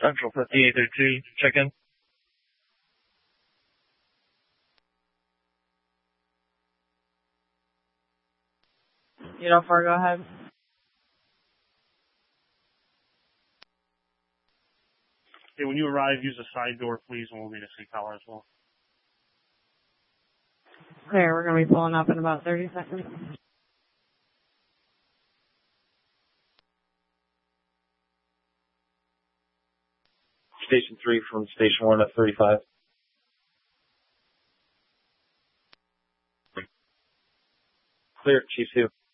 Central 5832, check in. Far, go ahead. Okay, when you arrive, use the side door, please, and we'll need a seat collar as well. Okay, we're going to be pulling up in about 30 seconds. Station 3 from Station 1 at 35. Clear, Chief 2.